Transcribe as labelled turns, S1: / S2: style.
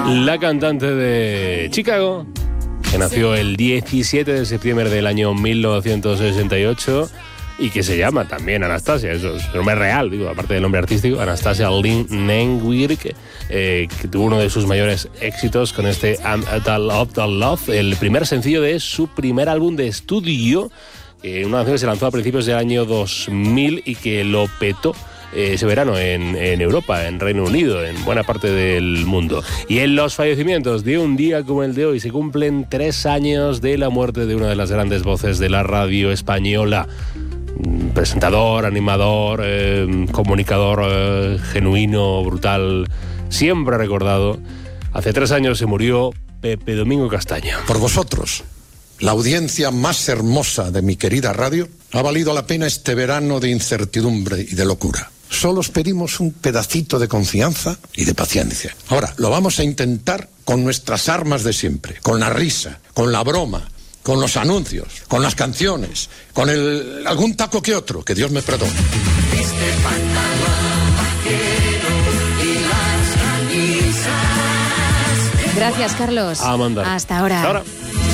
S1: La cantante de Chicago, que nació el 17 de septiembre del año 1968 y que se llama también Anastasia, eso es su nombre real, digo, aparte del nombre artístico, Anastasia Lynn Nenwick, que tuvo uno de sus mayores éxitos con este I'm a Love, el primer sencillo de su primer álbum de estudio, una canción que se lanzó a principios del año 2000 y que lo petó ese verano en Europa, en Reino Unido, en buena parte del mundo. Y en los fallecimientos de un día como el de hoy se cumplen 3 años de la muerte de una de las grandes voces de la radio española. Presentador, animador, comunicador genuino, brutal, siempre recordado. Hace 3 años se murió Pepe Domingo Castaño.
S2: Por vosotros, la audiencia más hermosa de mi querida radio, ha valido la pena este verano de incertidumbre y de locura. Solo os pedimos un pedacito de confianza y de paciencia. Ahora, lo vamos a intentar con nuestras armas de siempre, con la risa, con la broma, con los anuncios, con las canciones, con algún taco que otro, que Dios me perdone.
S3: Gracias, Carlos.
S1: Amanda.
S3: Hasta ahora.
S1: Hasta ahora.